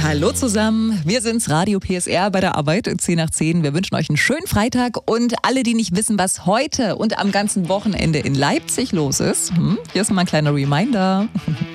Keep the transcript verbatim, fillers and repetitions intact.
Hallo zusammen, wir sind's Radio P S R bei der Arbeit, zehn nach zehn. Wir wünschen euch einen schönen Freitag und alle, die nicht wissen, was heute und am ganzen Wochenende in Leipzig los ist, hm, hier ist mal ein kleiner Reminder.